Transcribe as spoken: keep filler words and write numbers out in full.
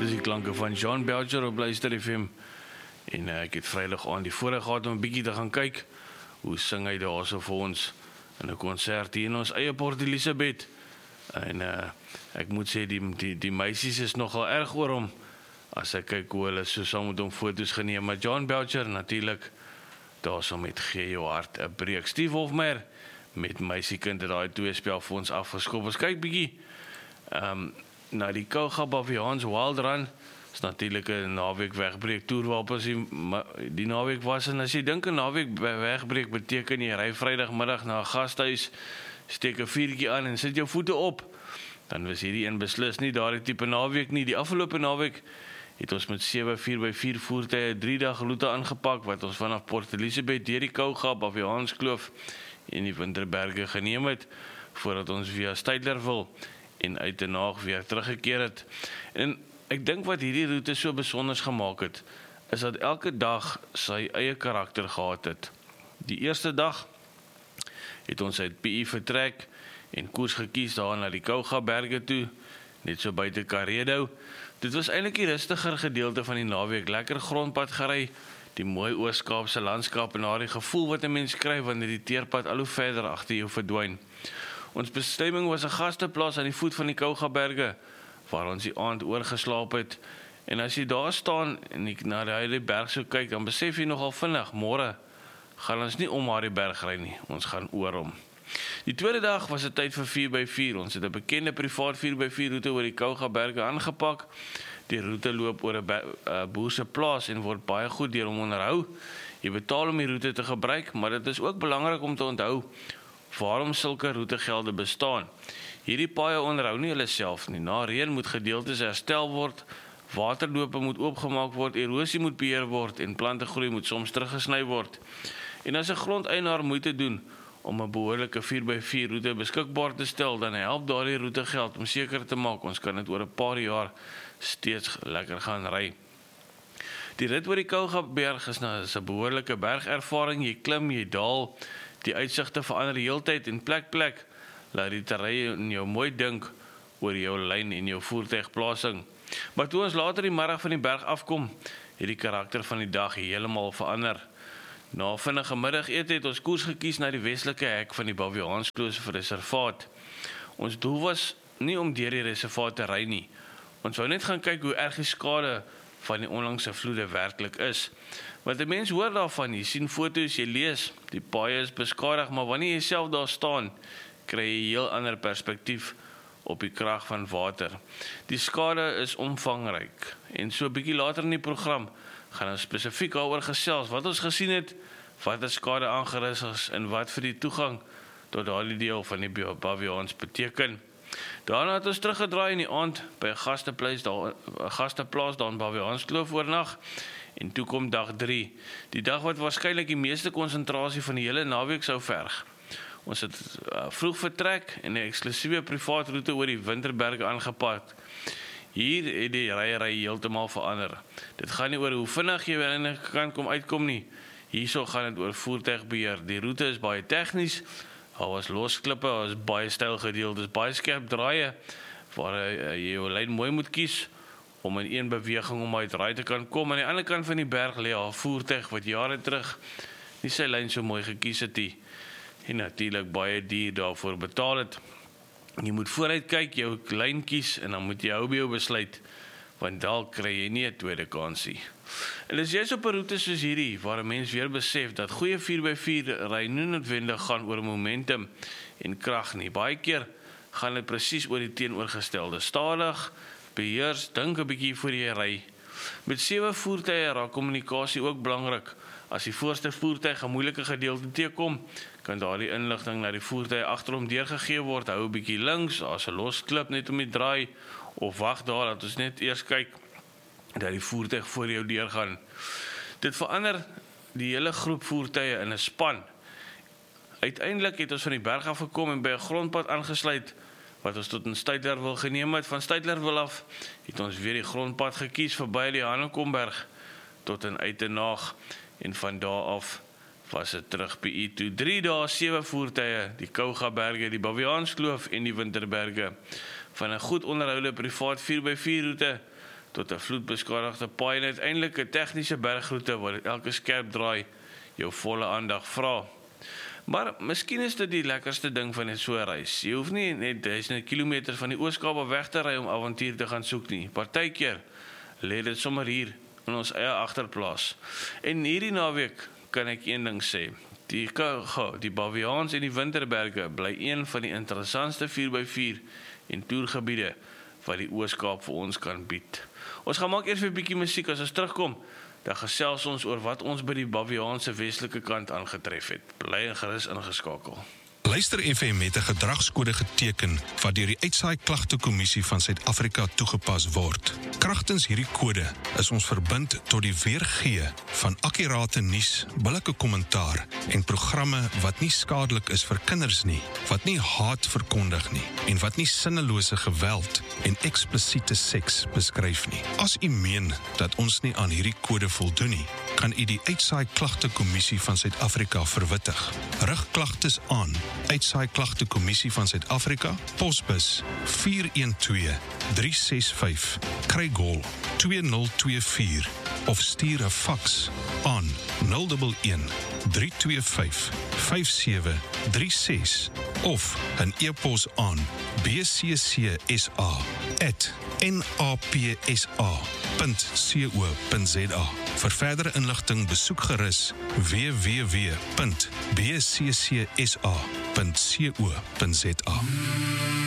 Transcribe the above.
Dis die klanke van John Belcher op Luister F M. En uh, ek het vrydag aan die voorreg gehad om 'n bietjie te gaan kyk hoe sing hy daarso vir ons in 'n konsert hier in ons eie Port Elizabeth. En uh, ek moet sê die die die meisies is nogal erg oor hom. As ek kyk hoe hulle so saam met hom foto's geneem, maar John Belcher natuurlik daarso met gee jou hart 'n breek. Steve Hofmeyr met Meisiekind het daai twee spel vir ons afgeskop. Ons kyk bietjie ehm um, na die Kouga Baviaans Wild Run. Is natuurlik 'n naweek wegbreek toer waarop as die, die naweek was, en as jy dink 'n naweek wegbreek beteken jy ry Vrydagmiddag na 'n gastehuis, steek 'n vuurtjie aan en sit jou voete op, dan was hierdie een beslis nie daardie tipe naweek nie. Die afgelope naweek het ons met sewe vier by vier voertuie drie dag roete aangepak wat ons vanaf Port Elizabeth deur die Kouga Baviaans Kloof en die Winterberge geneem het voordat ons via Stuytlerville en uit Den Haag weer teruggekeer het. En ek dink wat hierdie roete so besonders gemaak het, is dat elke dag sy eie karakter gehad het. Die eerste dag het ons uit P I vertrek en koers gekies daar na die Kouga Berge toe, net so buite Karedo. Dit was eintlik die rustiger gedeelte van die naweek, lekker grondpad gery, die mooi Oos-Kaapse landskap en daardie gevoel wat 'n mens kry wanneer die teerpad al hoe verder agter jou verdwyn. Ons bestemming was 'n gasteplaas aan die voet van die Kouga Berge, waar ons die aand oorgeslaap het. En as jy daar staan en ek na die berg so kyk, dan besef jy nogal vinnig, môre gaan ons nie om haar die berg ry nie, ons gaan oor hom. Die tweede dag was dit tyd vir vier by vier. Ons het 'n bekende privaat vier by vier roete oor die Kouga Berge aangepak. Die roete loop oor 'n uh, boer se plaas en word baie goed deur hom onderhou. Jy betaal om die roete te gebruik, maar dit is ook belangrik om te onthou waarom sulke roetegelde bestaan. Hierdie paaie onderhou nie hulle self nie. Na reën moet gedeeltes herstel word, waterlope moet oopgemaak word, erosie moet beheer word en plantegroei moet soms teruggesny word. En as 'n grondeienaar moeite doen om 'n behoorlike vier by vier roete beskikbaar te stel, dan help daardie roetegeld om seker te maak ons kan dit oor 'n paar jaar steeds lekker gaan ry. Die rit oor die Kouga Berg is nou 'n behoorlike bergervaring. Jy klim, jy daal, die uitsigte verander heeltyd en plek plek laat die terrein jou mooi dink oor jou lyn en jou voertuigplasing. Maar toe ons later die middag van die berg afkom, het die karakter van die dag heeltemal verander. Na vinnige middagete het ons koers gekies na die westelike hek van die Baviaans Kloof reservaat. Ons doel was nie om deur die reservaat te ry nie. Ons wou net gaan kyk hoe erg die skade van die onlangse vloede werklik is. Want die mens hoor daarvan, jy sien foto's, jy lees, die paaie is beskadig, maar wanneer jy self daar staan, kry jy 'n heel ander perspektief op die krag van water. Die skade is omvangryk en so 'n bietjie later in die program gaan ons spesifiek daaroor gesels wat ons gesien het, wat die skade aangerig is en wat vir die toegang tot daardie deel van die Baviaans beteken. Daarna het ons teruggedraai in die aand by 'n gasteplaas daar 'n gasteplaas daar in Baviaans Kloof oornag en toe kom dag drie, die dag wat waarskynlik die meeste konsentrasie van die hele naweek sou verg. Ons het uh, vroeg vertrek en 'n eksklusiewe privaat roete oor die Winterberge aangepak. Hier het die ryery heeltemal verander. Dit gaan nie oor hoe vinnig jy aan die kant kom uitkom nie. Hierso gaan dit oor voertuigbeheer. Die roete is baie tegnies. Daar was losklippe, daar is baie styl gedeeltes, baie skerp draaie waar uh, jy jou lyn mooi moet kies om in een beweging om uit draai te kan kom. Aan die ander kant van die berg lê 'n voertuig wat jare terug nie sy lyn so mooi gekies het nie. En natuurlik baie duur daarvoor betaal het. Jy moet vooruit kyk, jou lyn kies en dan moet jy hou by jou besluit, want dalk kry jy nie 'n tweede kansie. En dis jy's op 'n roete soos hierdie waar 'n mens weer besef dat goeie vier by vier ry nie noodwendig gaan oor momentum en krag nie. Baie keer gaan dit presies oor die teenoorgestelde. Stadig, beheers, dink 'n bietjie voor jy ry. Met sewe voertuie raak kommunikasie ook belangrik. As die voorste voertuig 'n moeilike gedeelte teekom, kan daardie inligting na die voertuig agterom deurgegee word. Hou 'n bietjie links, as 'n los klip net om die draai, of wag daar dat ons net eers kyk dat die voertuig voor jou deurgaan. Dit verander die hele groep voertuie in 'n span. Uiteindelik het ons van die berg af gekom en by 'n grondpad aangesluit wat ons tot in Stuytlerville geneem het. Van Stuytlerville af het ons weer die grondpad gekies verby die Hanekomberg tot in uit Den Haag en van daar af was dit terug P I toe. Drie dae, sewe voertuie, die Kouga Berge, die Baviaans Kloof en die Winterberge. Van 'n goed onderhoude privaat vier by vier roete tot 'n vloedbeskadigde paai en uiteindelik 'n tegniese bergroete waar elke skerp draai jou volle aandag vra. Maar miskien is dit die lekkerste ding van net so 'n reis. Jy hoef nie net duisende kilometer van die Oos-Kaap af weg te ry om avontuur te gaan soek nie. Partykeer lê dit sommer hier in ons eie agterplaas. En hierdie naweek kan ek een ding sê. Die Karoo, die Baviaans en die Winterberge bly een van die interessantste vier by vier en toergebiede wat die Oos-Kaap vir ons kan bied. Ons gaan maak eers vir 'n bietjie musiek. As ons terugkom, dan gesels ons oor wat ons by die Baviaanse westelike kant aangetref het. Bly en gerus ingeskakel. Luister F M het 'n gedragskode geteken wat deur die Uitsaai Klagtekommissie van Suid-Afrika toegepas word. Kragtens hierdie kode is ons verbind tot die weergee van akkurate nuus, billike kommentaar en programme wat nie skadelik is vir kinders nie, wat nie haat verkondig nie en wat nie sinnelose geweld en eksplisiete seks beskryf nie. As u meen dat ons nie aan hierdie kode voldoen nie, kan u die Uitsaai Klagtekommissie van Suid-Afrika verwittig. Rig klagtes aan Uitsaai Klagtekommissie van Suid-Afrika, posbus vier een twee drie ses vyf, Craig twee nul twee vier of stuur 'n faks aan nul een een drie twee vyf vyf sewe drie ses of 'n e-pos aan b c c s a at n a p s a punt co punt z a. Vir verdere inligting besoek gerus w w w punt b c c s a punt co punt z a.